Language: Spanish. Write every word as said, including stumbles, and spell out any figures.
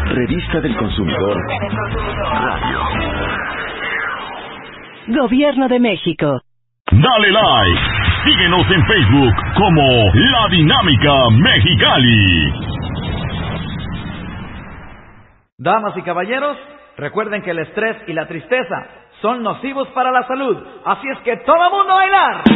Revista del Consumidor Radio. Gobierno de México. Dale like. Síguenos en Facebook como La Dinámica Mexicali. Damas y caballeros, recuerden que el estrés y la tristeza son nocivos para la salud. Así es que todo mundo a bailar.